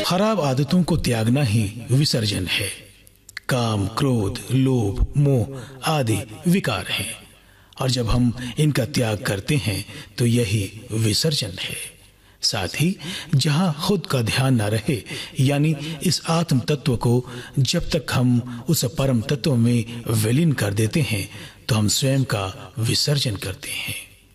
खराब आदतों को त्यागना ही विसर्जन है। काम, क्रोध, लोभ, मोह आदि विकार हैं, और जब हम इनका त्याग करते हैं तो यही विसर्जन है। साथ ही जहां खुद का ध्यान न रहे, यानी इस आत्म तत्व को जब तक हम उस परम तत्व में विलीन कर देते हैं तो हम स्वयं का विसर्जन करते हैं।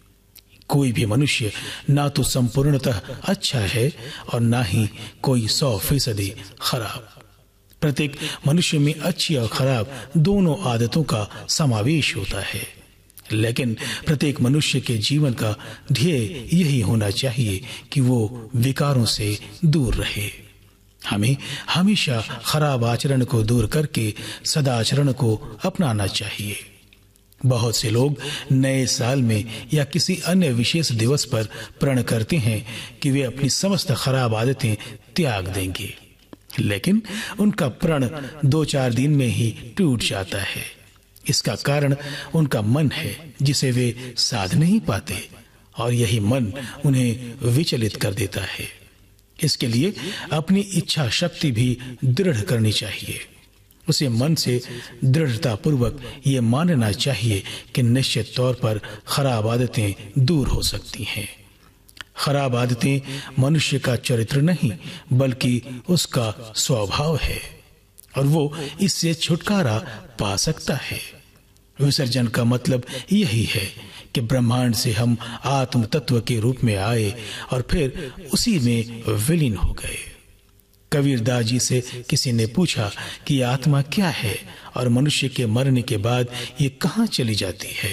कोई भी मनुष्य ना तो संपूर्णतः अच्छा है और ना ही कोई 100% खराब। प्रत्येक मनुष्य में अच्छी और खराब दोनों आदतों का समावेश होता है, लेकिन प्रत्येक मनुष्य के जीवन का ध्येय यही होना चाहिए कि वो विकारों से दूर रहे। हमें हमेशा खराब आचरण को दूर करके सदाचरण को अपनाना चाहिए। बहुत से लोग नए साल में या किसी अन्य विशेष दिवस पर प्रण करते हैं कि वे अपनी समस्त खराब आदतें त्याग देंगे, लेकिन उनका प्रण 2-4 दिन में ही टूट जाता है। इसका कारण उनका मन है जिसे वे साध नहीं पाते, और यही मन उन्हें विचलित कर देता है। इसके लिए अपनी इच्छा शक्ति भी दृढ़ करनी चाहिए। उसे मन से दृढ़ता पूर्वक ये मानना चाहिए कि निश्चित तौर पर खराब आदतें दूर हो सकती हैं। खराब आदतें मनुष्य का चरित्र नहीं बल्कि उसका स्वभाव है, और वो इससे छुटकारा पा सकता है। विसर्जन का मतलब यही है कि ब्रह्मांड से हम आत्म तत्व के रूप में आए और फिर उसी में विलीन हो गए। कबीरदास जी से किसी ने पूछा कि आत्मा क्या है और मनुष्य के मरने के बाद ये कहाँ चली जाती है।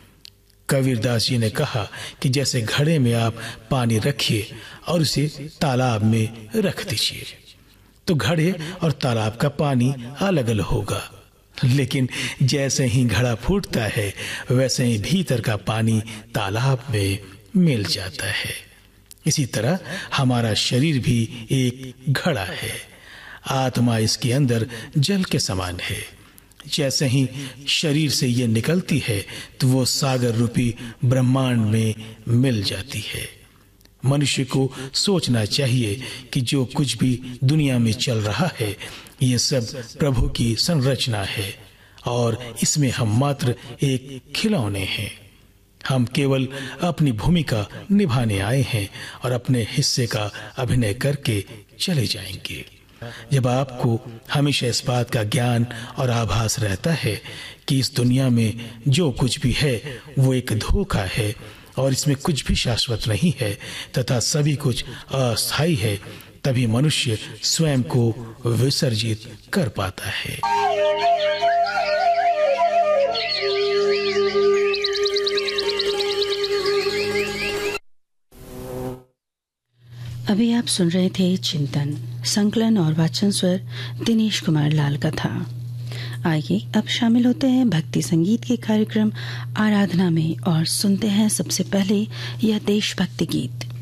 कबीरदास जी ने कहा कि जैसे घड़े में आप पानी रखिए और उसे तालाब में रख दीजिए, तो घड़े और तालाब का पानी अलग अलग होगा, लेकिन जैसे ही घड़ा फूटता है वैसे ही भीतर का पानी तालाब में मिल जाता है। इसी तरह हमारा शरीर भी एक घड़ा है। आत्मा इसके अंदर जल के समान है। जैसे ही शरीर से ये निकलती है तो वो सागर रूपी ब्रह्मांड में मिल जाती है। मनुष्य को सोचना चाहिए कि जो कुछ भी दुनिया में चल रहा है ये सब प्रभु की संरचना है, और इसमें हम मात्र एक खिलौने हैं। हम केवल अपनी भूमिका निभाने आए हैं और अपने हिस्से का अभिनय करके चले जाएंगे। जब आपको हमेशा इस बात का ज्ञान और आभास रहता है कि इस दुनिया में जो कुछ भी है वो एक धोखा है और इसमें कुछ भी शाश्वत नहीं है तथा सभी कुछ अस्थायी है, तभी मनुष्य स्वयं को विसर्जित कर पाता है। अभी आप सुन रहे थे चिंतन, संकलन और वाचन स्वर दिनेश कुमार लाल का था। आइए अब शामिल होते हैं भक्ति संगीत के कार्यक्रम आराधना में और सुनते हैं सबसे पहले यह देशभक्ति गीत।